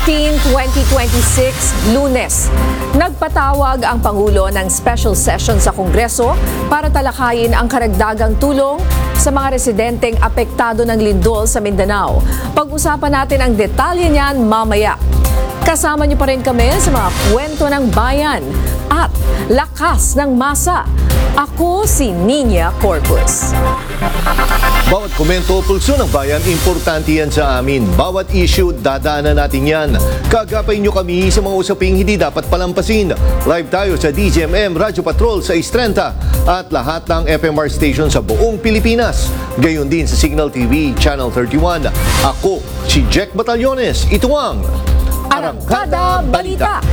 15, 2026, Lunes. Nagpatawag ang Pangulo ng special session sa Kongreso para talakayin ang karagdagang tulong sa mga residenteng apektado ng lindol sa Mindanao. Pag-usapan natin ang detalye niyan mamaya. Kasama niyo pa rin kami sa mga kwento ng bayan at lakas ng masa. Ako si Nina Corpus. Bawat komento o pulso ng bayan, importante yan sa amin. Bawat issue, dadaanan natin yan. Kagapay nyo kami sa mga usaping hindi dapat palampasin. Live tayo sa DZMM Radio Patrol sa 630 at lahat ng FMR station sa buong Pilipinas. Gayon din sa Signal TV Channel 31. Ako, si Jack Batallones. Ito ang Arangkada Balita.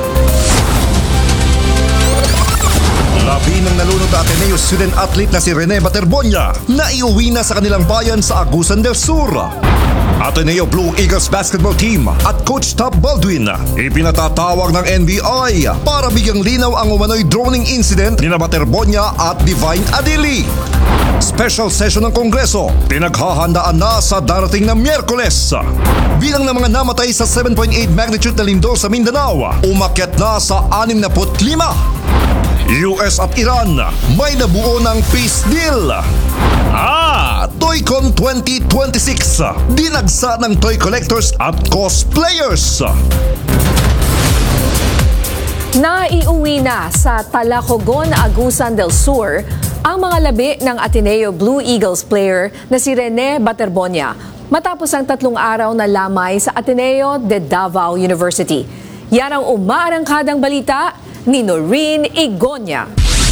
Labi ng nalunod na Ateneo student athlete na si Rene Baterbonia na iuwi na sa kanilang bayan sa Agusan del Sur. Ateneo Blue Eagles basketball team at Coach Tab Baldwin ipinatatawag ng NBI para bigyang linaw ang umano'y droning incident ni Baterbonia at Divine Adili. Special session ng Kongreso pinaghahandaan na sa darating na Miyerkules. Bilang ng mga namatay sa 7.8 magnitude na lindol sa Mindanao umakyat na sa 65. US at Iran may nabuo ng peace deal. Toycon 2026, dinagsa ng toy collectors at cosplayers. Naiuwi na sa Talacogon, Agusan del Sur ang mga labi ng Ateneo Blue Eagles player na si Rene Baterbonia matapos ang 3 araw na lamay sa Ateneo de Davao University. Yan ang umaarangkadang balita ni Noreen Igonia.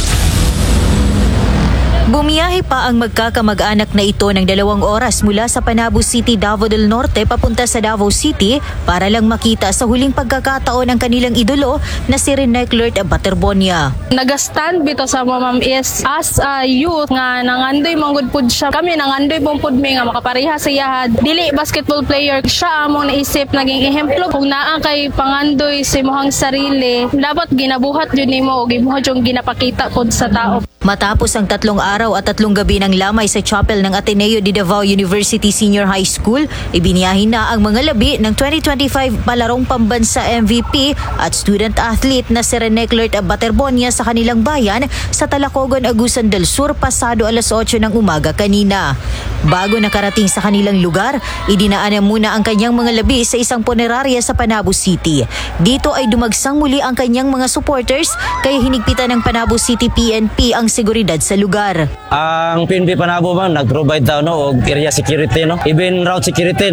Bumiyahe pa ang magkakamag-anak na ito ng 2 oras mula sa Panabo City, Davao del Norte papunta sa Davao City para lang makita sa huling pagkakataon ang kanilang idolo na si Rene Baterbonia. Nagastand bito sa mamam is as a youth nga nangandoy manggod pud siya. Kami nangandoy pong pud mi nga makapareha sa iya. Dili basketball player siya among naisip naging ehemplo kung naa kay pangandoy si mohang sarili. Dapat ginabuhat jud nimo og gibuhat yung ginapakita pod sa tao. Matapos ang 3 araw at 3 gabi ng lamay sa chapel ng Ateneo de Davao University Senior High School, ibiniyahin na ang mga labi ng 2025 palarong pambansa MVP at student athlete na si Rene Baterbonia sa kanilang bayan sa Talacogon, Agusan del Sur pasado alas 8 ng umaga kanina. Bago nakarating sa kanilang lugar, idinaanan muna ang kanyang mga labi sa isang punerarya sa Panabo City. Dito ay dumagsang muli ang kanyang mga supporters kaya hinigpitan ng Panabo City PNP ang seguridad sa lugar. Ang PNP Panabo man nag-provide daw og area security Even route security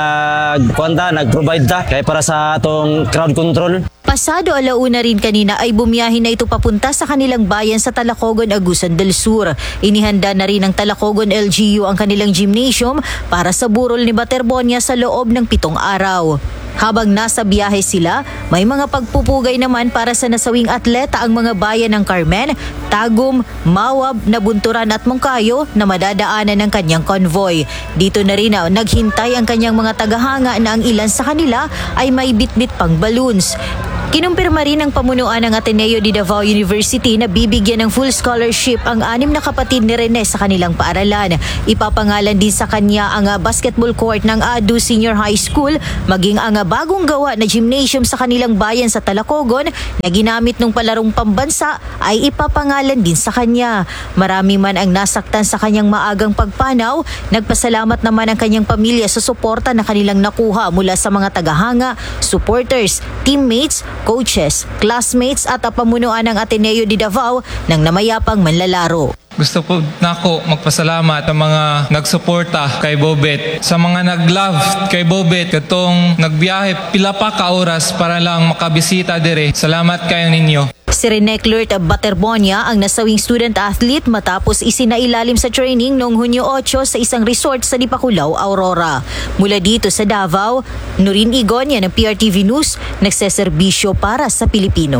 nag-provide kay para sa atong crowd control. Pasado alauna rin kanina ay bumiyahin na ito papunta sa kanilang bayan sa Talacogon, Agusan del Sur. Inihanda na rin ng Talacogon LGU ang kanilang gymnasium para sa burol ni Baterbonia sa loob ng 7 araw. Habang nasa biyahe sila, may mga pagpupugay naman para sa nasawing atleta ang mga bayan ng Carmen, Tagum, Mawab, Nabunturan at Moncayo na madadaanan ng kanyang convoy. Dito na rin naghintay ang kanyang mga tagahanga na ang ilan sa kanila ay may bitbit pang balloons. Kinumpirma rin ng pamunuan ng Ateneo de Davao University na bibigyan ng full scholarship ang 6 na kapatid ni Rene sa kanilang paaralan. Ipapangalan din sa kanya ang basketball court ng ADU Senior High School, maging ang bagong gawa na gymnasium sa kanilang bayan sa Talacogon na ginamit ng palarong pambansa ay ipapangalan din sa kanya. Marami man ang nasaktan sa kanyang maagang pagpanaw, nagpasalamat naman ang kanyang pamilya sa suporta na kanilang nakuha mula sa mga tagahanga, supporters, teammates, coaches, classmates at pamunuan ng Ateneo de Davao ng namayapang manlalaro. Gusto po nako magpasalamat sa mga nagsuporta kay Bobet, sa mga nag-love kay Bobet katong nagbiyahe pila pa ka oras para lang makabisita dire. Salamat kayo ninyo. Si Rene Baterbonia ang nasawing student athlete matapos isinailalim sa training noong Hunyo 8 sa isang resort sa Dipakulaw, Aurora. Mula dito sa Davao, Noreen Igonia ng PRTV News, nagseserbisyo para sa Pilipino.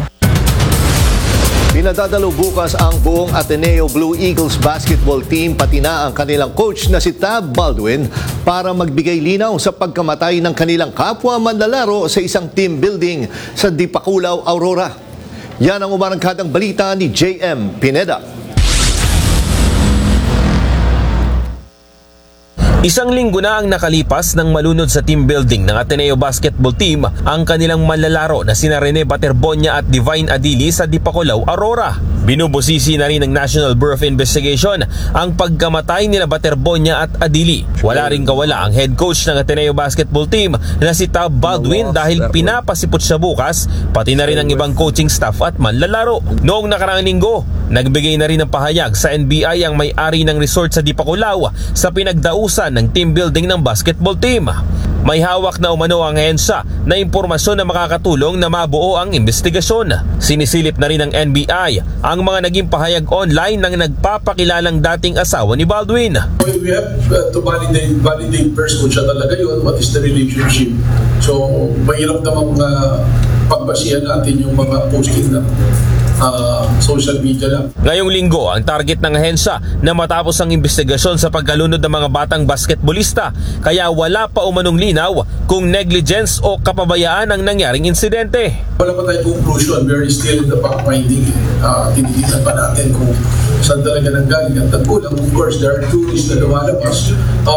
Pinadadalo bukas ang buong Ateneo Blue Eagles basketball team pati na ang kanilang coach na si Tab Baldwin para magbigay linaw sa pagkamatay ng kanilang kapwa manlalaro sa isang team building sa Dipakulaw, Aurora. Yan ang umarangkadang balita ni JM Pineda. Isang linggo na ang nakalipas nang malunod sa team building ng Ateneo basketball team ang kanilang manlalaro na sina Rene Baterbonia at Divine Adili sa Dipakulaw, Aurora. Binubusisi na rin ng National Bureau of Investigation ang pagkamatay nila Baterbonia at Adili. Wala ring kawala ang head coach ng Ateneo basketball team na si Tab Baldwin dahil pinapasipot siya bukas, pati na rin ang ibang coaching staff at manlalaro. Noong nakaraang linggo, nagbigay na rin ng pahayag sa NBI ang may-ari ng resort sa Dipakulaw sa pinagdausan ng team building ng basketball team. May hawak na umano ang ahensya na impormasyon na makakatulong na mabuo ang investigasyon. Sinisilip na rin ng NBI ang mga naging pahayag online ng nagpapakilalang dating asawa ni Baldwin. We have to validate first kung siya talaga yun, what is the relationship. So, mahirap namang pagbasihan natin yung mga posting na social media lang. Ngayong linggo, ang target ng ahensya na matapos ang investigasyon sa pagkalunod ng mga batang basketbolista, kaya wala pa umanong linaw kung negligence o kapabayaan ang nangyaring insidente. Wala pa tayong conclusion, we're still in the fact-finding. Tinitignan pa natin kung saan talaga nanggaling at tagkulang. Of course, there are theories na lumalabas.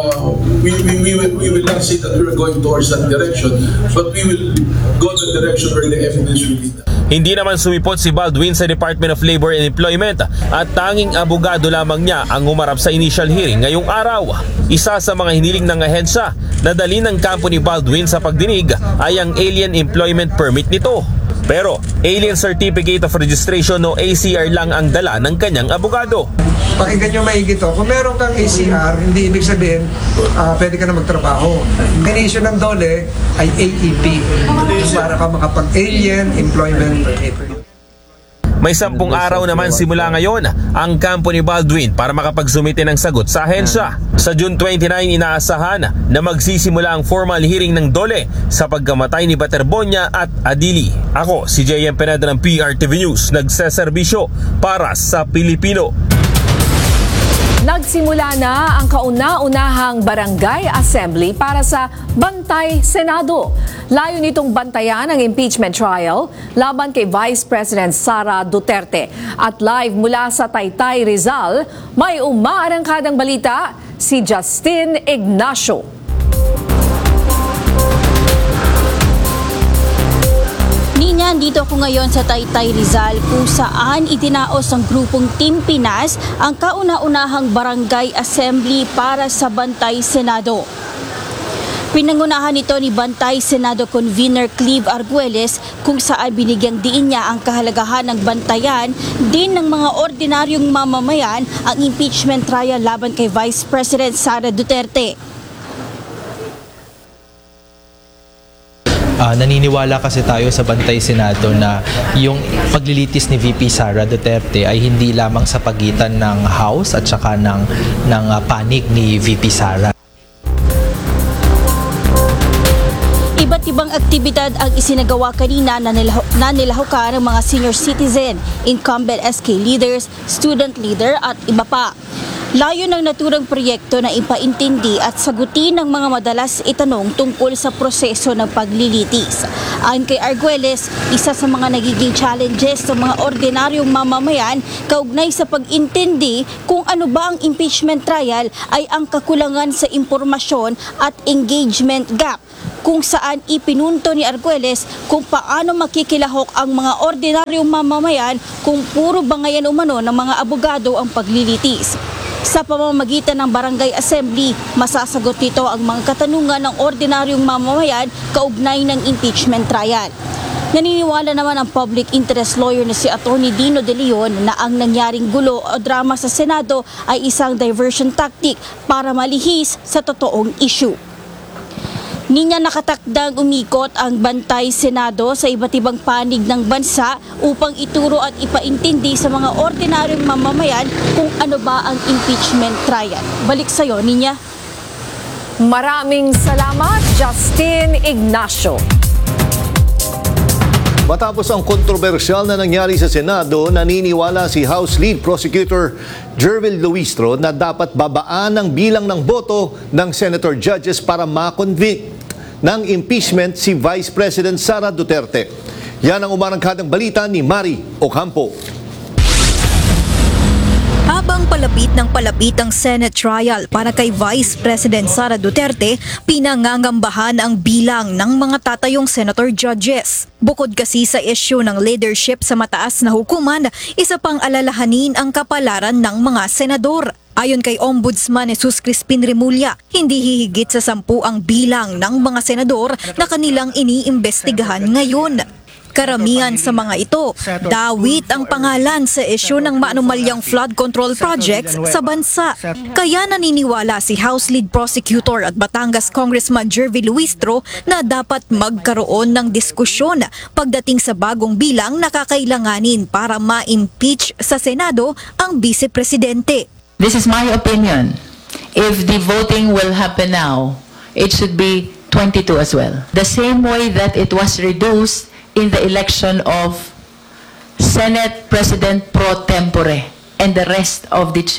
We will not say that we're going towards that direction, but we will go to the direction where the evidence will lead. Hindi naman sumipot si Baldwin sa Department of Labor and Employment at tanging abogado lamang niya ang humarap sa initial hearing ngayong araw. Isa sa mga hiniling ng ahensya na dali ng kampo ni Baldwin sa pagdinig ay ang Alien Employment Permit nito. Pero Alien Certificate of Registration o ACR lang ang dala ng kanyang abogado. Pakinggan nyo maigi to. Kung meron kang ACR, hindi ibig sabihin pwede ka na magtrabaho. Definition ng DOLE ay AEP. Para ka makapag-Alien Employment Permit. May 10 araw naman simula ngayon ang kampo ni Baldwin para makapagsumite ng sagot sa ahensya. Sa June 29, inaasahan na magsisimula ang formal hearing ng DOLE sa pagkamatay ni Baterbonia at Adili. Ako, si JM Pineda ng PRTV News, nagseserbisyo para sa Pilipino. Nagsimula na ang kauna-unahang barangay assembly para sa Bantay Senado. Layo nitong bantayan ang impeachment trial laban kay Vice President Sara Duterte. At live mula sa Taytay, Rizal, may umaarangkadang balita si Justin Ignacio. Nandito ako ngayon sa Taytay, Rizal kung saan itinaos ng grupong Team Pinas ang kauna-unahang barangay assembly para sa Bantay Senado. Pinangunahan ito ni Bantay Senado Convener Clive Arguelles kung saan binigyang diin niya ang kahalagahan ng bantayan din ng mga ordinaryong mamamayan ang impeachment trial laban kay Vice President Sara Duterte. Naniniwala kasi tayo sa Bantay Senado na yung paglilitis ni VP Sara Duterte ay hindi lamang sa pagitan ng House at saka ng panig ni VP Sara. Iba't ibang aktibidad ang isinagawa kanina na nilahukan ng mga senior citizen, incumbent SK leaders, student leader at iba pa. Layo ng naturang proyekto na ipaintindi at sagutin ng mga madalas itanong tungkol sa proseso ng paglilitis. Ayon kay Arguelles, isa sa mga nagiging challenges ng mga ordinaryong mamamayan kaugnay sa pag-intindi kung ano ba ang impeachment trial ay ang kakulangan sa impormasyon at engagement gap, kung saan ipinunto ni Arguelles kung paano makikilahok ang mga ordinaryong mamamayan kung puro bangayan umano ng mga abogado ang paglilitis. Sa pamamagitan ng barangay assembly, masasagot nito ang mga katanungan ng ordinaryong mamamayan kaugnay ng impeachment trial. Naniniwala naman ang public interest lawyer na si Atty. Dino De Leon na ang nangyaring gulo o drama sa Senado ay isang diversion tactic para malihis sa totoong issue. Ninya nakatakdang umikot ang Bantay Senado sa iba't ibang panig ng bansa upang ituro at ipaintindi sa mga ordinaryong mamamayan kung ano ba ang impeachment trial. Balik sa'yo, Ninya. Maraming salamat, Justin Ignacio. Matapos ang kontrobersyal na nangyari sa Senado, naniniwala si House Lead Prosecutor Jervil Luistro na dapat babaan ang bilang ng boto ng Senator Judges para ma-convict ng impeachment si Vice President Sara Duterte. Yan ang umarangkadang balita ni Mari Ocampo. Habang Palapit ng palapit ang Senate trial para kay Vice President Sara Duterte, pinangangambahan ang bilang ng mga tatayong senator judges. Bukod kasi sa issue ng leadership sa mataas na hukuman, isa pang alalahanin ang kapalaran ng mga senador. Ayon kay Ombudsman Jesus Crispin Remulla, hindi hihigit sa 10 ang bilang ng mga senador na kanilang iniimbestigahan ngayon. Karamihan sa mga ito, dawit ang pangalan sa isyu ng maanumalyang flood control projects sa bansa. Kaya naniniwala si House Lead Prosecutor at Batangas Congressman Jervy Luistro na dapat magkaroon ng diskusyon pagdating sa bagong bilang na kakailanganin para ma-impeach sa Senado ang Vice Presidente. This is my opinion. If the voting will happen now, it should be 22 as well. The same way that it was reduced in the election of Senate President pro tempore and the rest of the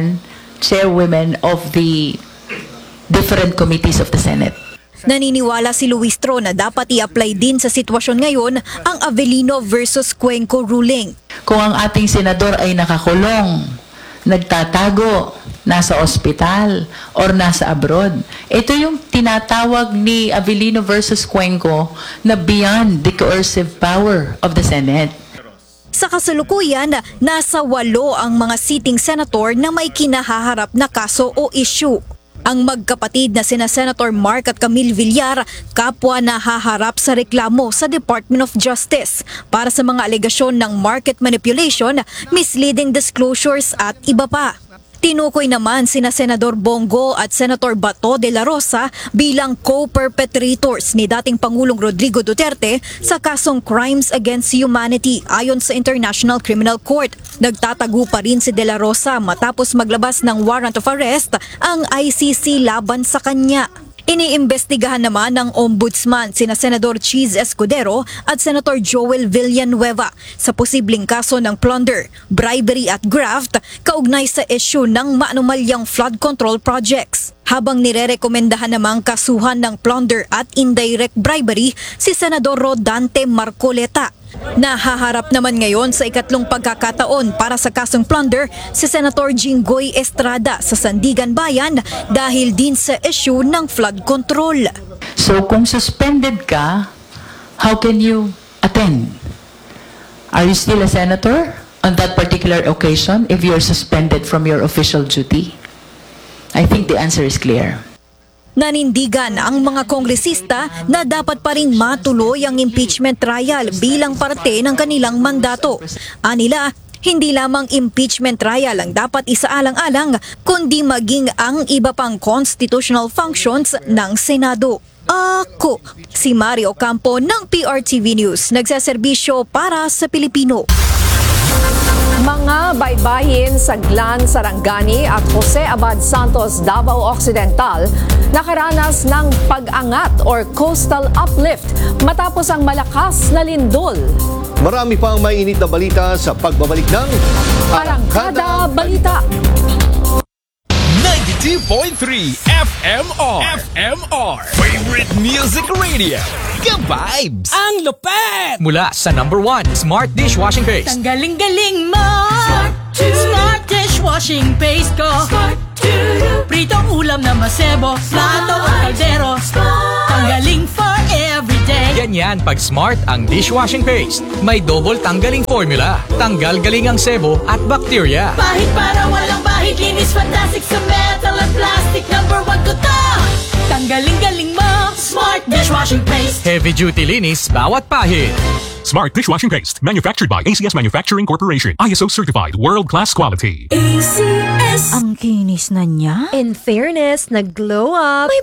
chairwomen of the different committees of the Senate. Naniniwala si Luistro na dapat i-apply din sa sitwasyon ngayon ang Avellino versus Cuenco ruling. Kung ang ating senador ay nakakulong, nagtatago, nasa ospital, or nasa abroad. Ito yung tinatawag ni Avellino versus Cuenco na beyond the coercive power of the Senate. Sa kasalukuyan, nasa 8 ang mga sitting senator na may kinahaharap na kaso o issue. Ang magkapatid na sina Senator Mark at Camille Villar, kapwa na haharap sa reklamo sa Department of Justice para sa mga alegasyon ng market manipulation, misleading disclosures at iba pa. Tinukoy naman sina Senador Bongo at Senator Bato de la Rosa bilang co-perpetrators ni dating Pangulong Rodrigo Duterte sa kasong Crimes Against Humanity ayon sa International Criminal Court. Nagtatago pa rin si de la Rosa matapos maglabas ng warrant of arrest ang ICC laban sa kanya. Iniimbestigahan naman ng Ombudsman sina Senador Cheese Escudero at Senator Joel Villanueva sa posibleng kaso ng plunder, bribery at graft kaugnay sa issue ng maanumalyang flood control projects. Habang nirerekomendahan namang kasuhan ng plunder at indirect bribery si Senador Rodante Marcoleta. Nahaharap naman ngayon sa ikatlong pagkakataon para sa kasong plunder si Senator Jinggoy Estrada sa Sandigan Bayan dahil din sa issue ng flood control. So kung suspended ka, how can you attend? Are you still a senator on that particular occasion if you're suspended from your official duty? I think the answer is clear. Nanindigan ang mga kongresista na dapat pa ring matuloy ang impeachment trial bilang parte ng kanilang mandato. Anila, hindi lamang impeachment trial ang dapat isaalang-alang, kundi maging ang iba pang constitutional functions ng Senado. Ako, si Mario Campo ng PRTV News, nagseserbisyo para sa Pilipino. Mga baybayin sa Glan, Sarangani at Jose Abad Santos, Davao Occidental nakaranas ng pag-angat or coastal uplift matapos ang malakas na lindol. Marami pa ang mainit na balita sa pagbabalik ng Arangkada Balita. 92.3 FMR Favorite Music Radio. Ka-vibes! Ang lupet! Mula sa #1 Smart Dishwashing Paste. Ang galing-galing mo! Smart Dishwashing Paste ko. Pritong ulam na masebo, plato o kaldero. Tanggaling for everyday. Ganyan pag Smart ang dishwashing paste. May double tanggaling formula. Tanggal galing ang sebo at bakterya. Bahid para walang bahid, linis fantastic sa metal at plastic. #1 ko to! Tanggaling-galing mo! Smart Dishwashing Paste. Heavy duty linis bawat pahid. Smart Dishwashing Paste, manufactured by ACS Manufacturing Corporation. ISO certified, world-class quality. ACS. Ang kinis na niya. In fairness, nag-glow up.